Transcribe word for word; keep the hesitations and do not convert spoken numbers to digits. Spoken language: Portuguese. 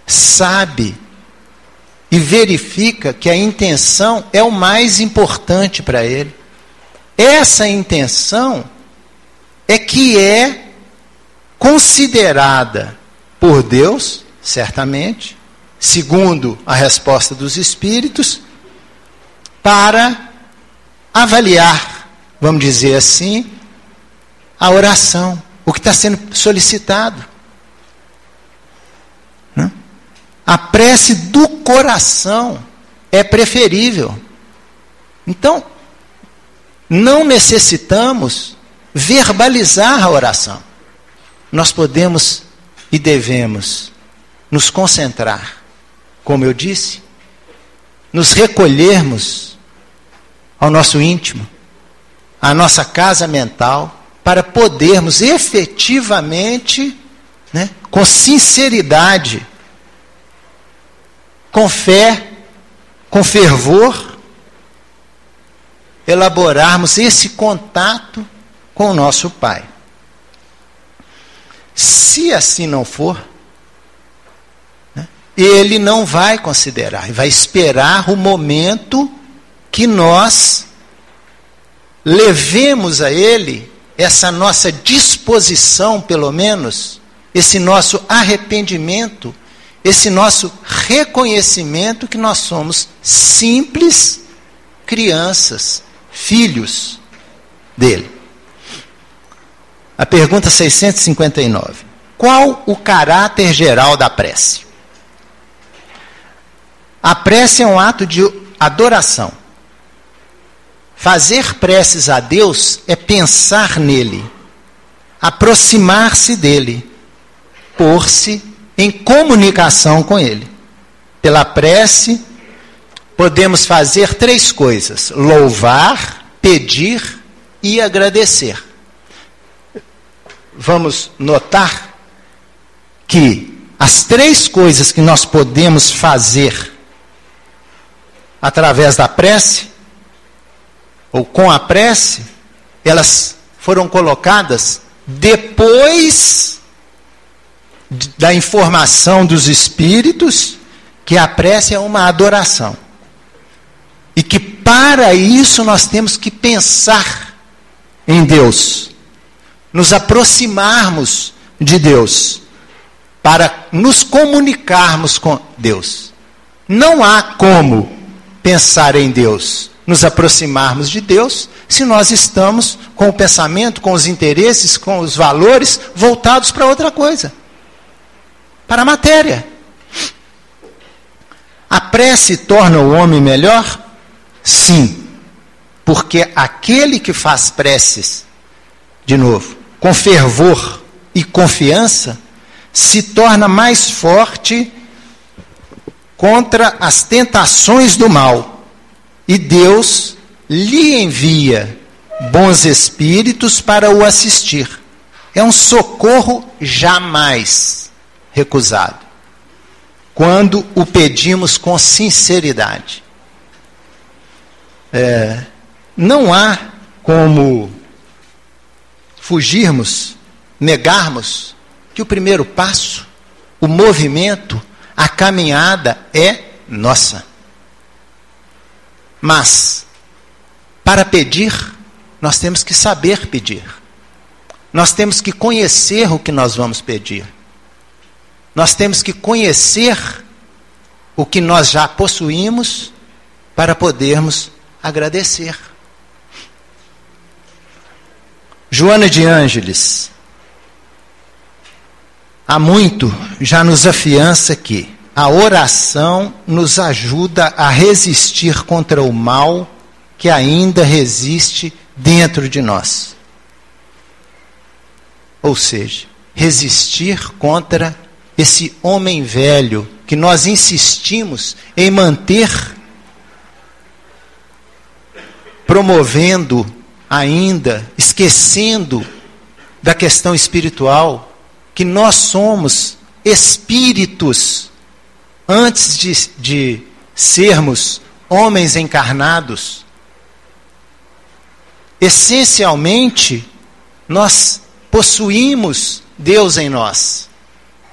sabe e verifica que a intenção é o mais importante para ele. Essa intenção é que é considerada por Deus, certamente, segundo a resposta dos Espíritos, para avaliar, vamos dizer assim, a oração, o que está sendo solicitado. Né? A prece do coração é preferível. Então, não necessitamos verbalizar a oração. Nós podemos e devemos nos concentrar, como eu disse, nos recolhermos ao nosso íntimo, à nossa casa mental, para podermos efetivamente, né, com sinceridade, com fé, com fervor, elaborarmos esse contato com o nosso Pai. Se assim não for, né, ele não vai considerar, vai esperar o momento que nós levemos a ele essa nossa disposição, pelo menos, esse nosso arrependimento, esse nosso reconhecimento que nós somos simples crianças, filhos dele. A pergunta seiscentos e cinquenta e nove. Qual o caráter geral da prece? A prece é um ato de adoração. Fazer preces a Deus é pensar nele, aproximar-se dele, pôr-se em comunicação com ele. Pela prece, podemos fazer três coisas: louvar, pedir e agradecer. Vamos notar que as três coisas que nós podemos fazer através da prece, ou com a prece, elas foram colocadas depois da informação dos Espíritos que a prece é uma adoração. E que para isso nós temos que pensar em Deus, nos aproximarmos de Deus, para nos comunicarmos com Deus. Não há como pensar em Deus, nos aproximarmos de Deus, se nós estamos com o pensamento, com os interesses, com os valores voltados para outra coisa, para a matéria. A prece torna o homem melhor? Sim, porque aquele que faz preces, de novo, com fervor e confiança, se torna mais forte contra as tentações do mal. E Deus lhe envia bons espíritos para o assistir. É um socorro jamais recusado, quando o pedimos com sinceridade. É, não há como fugirmos, negarmos que o primeiro passo, o movimento, a caminhada é nossa. Mas, para pedir, nós temos que saber pedir. Nós temos que conhecer o que nós vamos pedir. Nós temos que conhecer o que nós já possuímos para podermos agradecer. Joana de Ângeles, há muito já nos afiança que a oração nos ajuda a resistir contra o mal que ainda resiste dentro de nós. Ou seja, resistir contra esse homem velho que nós insistimos em manter, promovendo ainda, esquecendo da questão espiritual, que nós somos espíritos antes de, de sermos homens encarnados. Essencialmente, nós possuímos Deus em nós.